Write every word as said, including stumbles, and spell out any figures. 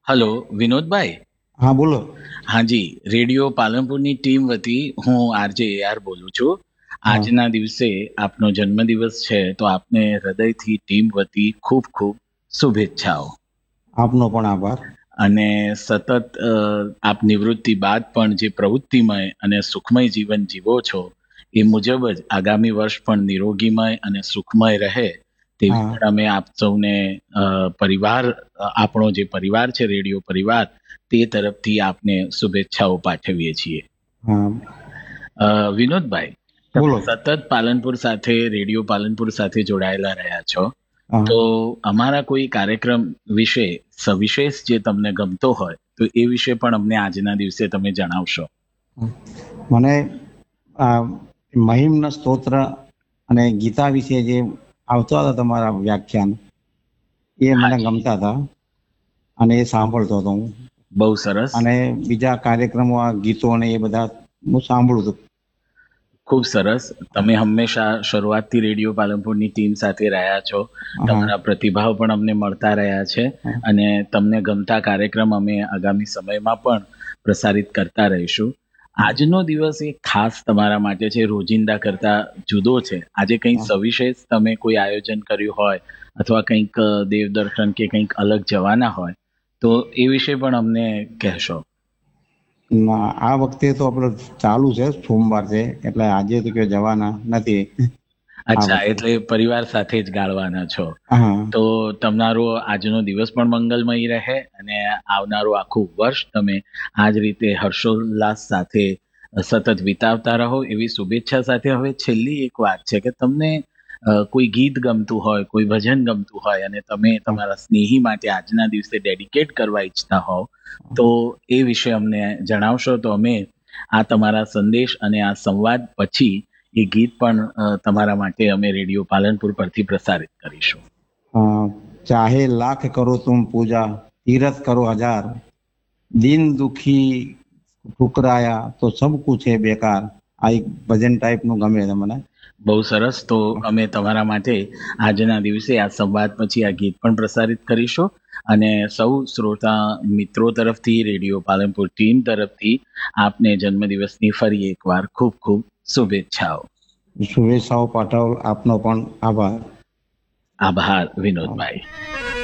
Hello Vinodbhai. હા બોલો. હાજી, રેડિયો પાલનપુરની ટીમ વતી હું આરજે એઆર બોલું છું. હા, આજના દિવસે આપનો જન્મદિવસ છે, તો આપને હૃદયથી ટીમ વતી ખૂબ ખૂબ શુભેચ્છાઓ. આપનો પણ આભાર. અને સતત અ, આપ નિવૃત્તિ બાદ પણ જે પ્રવૃત્તિમય અને સુખમય જીવન જીવો છો, એ મુજબ જ આગામી વર્ષ પણ નિરોગીમય અને સુખમય રહે તેવી હા પણ અમે આપ સૌને અ, પરિવાર અ, આપણો જે પરિવાર છે રેડિયો પરિવાર, તે તરફથી આપને શુભેચ્છાઓ પાઠવીએ છીએ. હા અ, વિનોદભાઈ, તમે બોલો. સતત પાલનપુર સાથે રેડિયો પાલનપુર સાથે જોડાયેલા રહ્યા છો, હા. તો અમારા કોઈ કાર્યક્રમ વિશે સવિશેષ જે તમને ગમતો હોય તો એ વિશે પણ અમને આજના દિવસે તમે જણાવશો. મને આ મહિમના સ્તોત્ર અને ગીતા વિશે જે આવતા હતા તમારા વ્યાખ્યાન, એ મને હાજી, ગમતા હતા અને એ સાંભળતો હતો હું. બહુ સરસ. અને બીજા કાર્યક્રમો આ ગીતો અને એ બધા હું સાંભળું છું. ખૂબ સરસ. તમે હંમેશા શરૂઆતથી રેડિયો પાલનપુરની ટીમ સાથે રહ્યા છો. હા તમારા પ્રતિભાવ પણ અમને મળતા રહ્યા છે. હા અને તમને ગમતા કાર્યક્રમ અમે આગામી સમયમાં પણ પ્રસારિત કરતા રહીશું. આજનો દિવસ એક ખાસ તમારા માટે છે, રોજિંદા કરતા જુદો છે. આજે કંઈક હા. સવિશેષ તમે કોઈ આયોજન કર્યું હોય અથવા કંઈક અ, દેવદર્શન કે કંઈક અલગ જવાના હોય, તો એ વિશે પણ અમને કહેશો. ના, આ વખતે તો આપણે ચાલુ છે, સોમવાર છે, એટલે આજે તો કે જવાના નથી આ અચ્છા, વખતે. એટલે પરિવાર સાથે જ ગાળવાના છો. હા તો તમારો આજનો દિવસ પણ મંગલમય રહે અને આવનારું આખું વર્ષ તમે આ જ રીતે હર્ષોલ્લાસ સાથે સતત વિતાવતા રહો, એવી શુભેચ્છા સાથે. હવે છેલ્લી એક વાત છે કે તમને અ, કોઈ ગીત ગમતું હોય, કોઈ ભજન ગમતું હોય અને તમે હા. તમારા સ્નેહી માટે આજના દિવસે ડેડિકેટ કરવા ઈચ્છતા હોવ, તો એ વિશે અમને જણાવશો તો અમે આ તમારા સંદેશ અને આ સંવાદ પછી એ ગીત પણ અ, તમારા માટે અમે રેડિયો પાલનપુર પરથી પ્રસારિત કરીશું. અ, ચાહે લાખ કરો તુમ પૂજા, तीरथ करो हजार, दिन दुखी ठुकराया तो सब कुछ है बेकार. આ એક ભજન ટાઈપનું ગમે છે મને. બહુ સરસ. તો અમે તમારા માટે આજના દિવસે આ સંવાદ પછી આ ગીત પણ પ્રસારિત કરીશું. અને સૌ શ્રોતા મિત્રો તરફથી, રેડિયો પાલનપુર ટીમ તરફથી આપને જન્મદિવસની ફરી એકવાર ખૂબ ખૂબ શુભેચ્છાઓ. શુભેચ્છાઓ પાઠવ. આપનો પણ આભાર. આભાર વિનોદભાઈ.